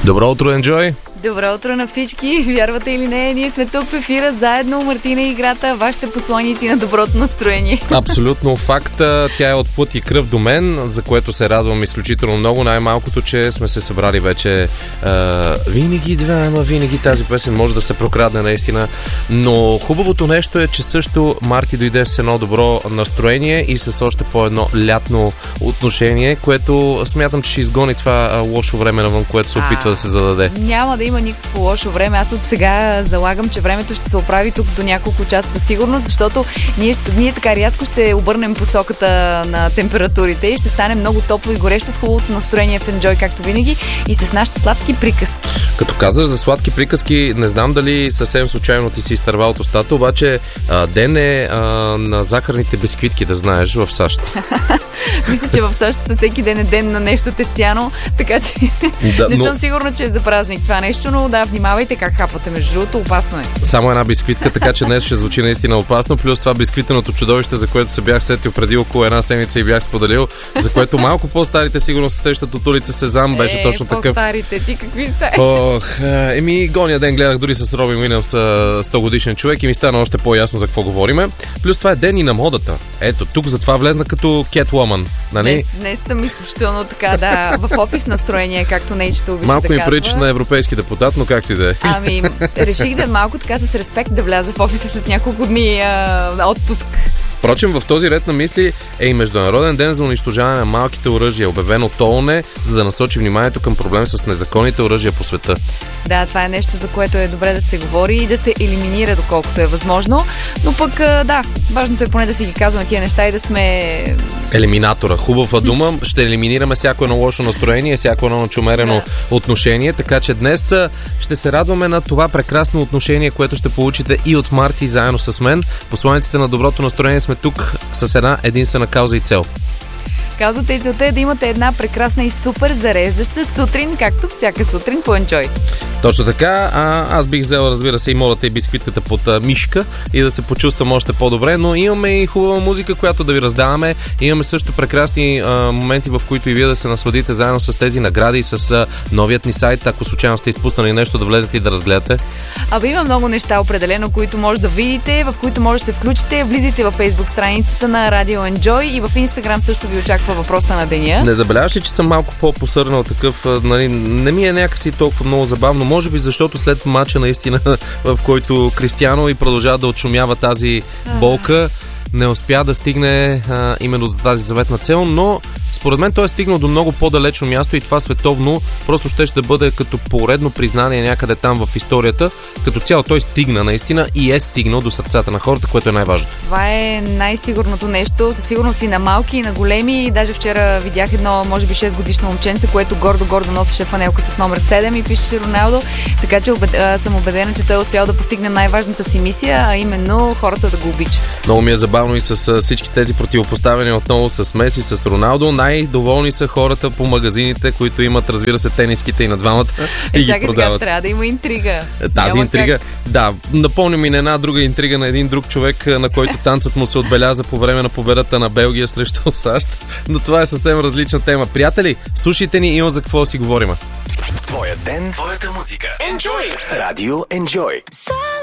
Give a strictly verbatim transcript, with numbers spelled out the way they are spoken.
Добро утро, Enjoy! Добро утро на всички! Вярвате или не, ние сме тук в ефира заедно, Мартина и Играта, вашите посланици на доброто настроение. Абсолютно факт. Тя е от плът и кръв до мен, за което се радвам изключително много. Най-малкото, че сме се събрали вече а, винаги двама, винаги тази песен може да се прокрадне наистина. Но хубавото нещо е, че също Марти дойде с едно добро настроение и с още по едно лятно отношение, което смятам, че ще изгони това а, лошо време навън, което се опитва а, да се зададе. Няма да има никакво лошо време. Аз от сега залагам, че времето ще се оправи тук до няколко часа със сигурност, защото ние, ние така рязко ще обърнем посоката на температурите и ще стане много топло и горещо с хубавото настроение в Enjoy, както винаги, и с нашите сладки приказки. Като казаш за сладки приказки, не знам дали съвсем случайно ти си изтърва от устата, обаче а, ден е а, на захарните бисквитки, да знаеш, в САЩ. Мисля, че в САЩ всеки ден е ден на нещо тестяно, така че да, не но... съм сигурна, че е за празник това нещо, но да, внимавайте как хапвате, между другото, опасно е. Само една бисквитка, така че днес ще звучи наистина опасно, плюс това бисквитеното чудовище, за което се бях сетил преди около една седмица и бях споделил, за което малко по-старите сигурно се сещат от улица Сезам, беше е, точно такъв. По-старите, ти какви сте? Ох, еми, гония ден гледах дори с Робин Уилямс сто годишен човек и ми стана още по-ясно за какво говориме. Плюс това е ден и на модата. Ето, тук затова влезна като Catwoman, нали? Днес, днес съм изключително така, да, в офис настроение, както Нейчето обича малко да ми казва. прилича на европейски депутат, но както и да е. Ами, реших да малко така с респект да вляза в офиса след няколко дни а, отпуск. Впрочем, в този ред на мисли е и Международен ден за унищожаване на малките оръжия, обявено от ООН, за да насочи вниманието към проблем с незаконните оръжия по света. Да, това е нещо, за което е добре да се говори и да се елиминира, доколкото е възможно. Но пък, да, важното е поне да си ги казваме тия неща и да сме... Елиминатора. Хубава дума. Ще елиминираме всяко едно лошо настроение, всяко едно начумерено да. отношение, така че днес ще се радваме на това прекрасно отношение, което ще получите и от Марти заедно с мен. Посланиците на доброто настроение сме тук с една единствена кауза и цел. Каузата и целта е да имате една прекрасна и супер зареждаща сутрин, както всяка сутрин по Enjoy. Точно така. А, аз бих взел, разбира се, и молата и бисквитката под а, мишка и да се почувствам още по-добре, но имаме и хубава музика, която да ви раздаваме. Имаме също прекрасни а, моменти, в които и вие да се насладите заедно с тези награди и с а, новият ни сайт, ако случайно сте изпуснали нещо, да влезете и да разгледате. Абе, има много неща определено, които може да видите, в които може да се включите. Влизайте във Facebook страницата на Радио Enjoy и в Instagram също ви очаква въпроса на деня. Не забеляваш ли, че съм малко по-посърнал такъв, нали, не ми е някакси толкова много забавно, може би защото след мача наистина, в който Кристиано и продължава да отшумява тази болка, не успя да стигне а, именно до тази заветна цел, но според мен той е стигнал до много по-далечно място и това световно просто ще ще бъде като поредно признание някъде там в историята. Като цяло той стигна наистина и е стигнал до сърцата на хората, което е най-важното. Това е най-сигурното нещо. Със сигурност и на малки, и на големи. И даже вчера видях едно, може би шест годишно момченце, което гордо-гордо носеше фанелка с номер седем и пишеше Роналдо. Така че обед... а, съм убедена, че той е успял да постигне най-важната си мисия, а именно хората да го обичат. Много ми е забавно и с всички тези противопоставяния отново с Меси, с Роналдо. Най-доволни са хората по магазините, които имат, разбира се, тениските и на двамата е, и чакай, ги продават. Сега трябва да има интрига. Тази Няма интрига, как... да, напомня ми на една друга интрига на един друг човек, на който танцът му се отбеляза по време на победата на Белгия срещу САЩ. Но това е съвсем различна тема. Приятели, слушайте ни, има за какво да си говорим. Твоя ден, твоята музика. Enjoy! Радио Enjoy.